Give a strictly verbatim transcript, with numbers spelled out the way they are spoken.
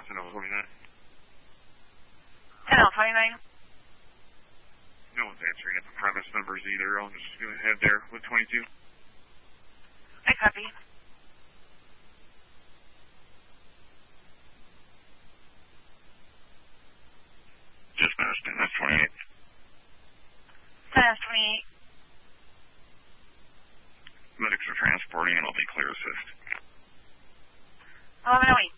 ten L twenty-nine. ten L twenty-nine. No one's answering at the premise numbers either. I'll just go ahead there with twenty-two. I copy. Dispatch, ten S twenty-eight. ten S twenty-eight. Medics are transporting and I'll be clear assist. eleven oh eight.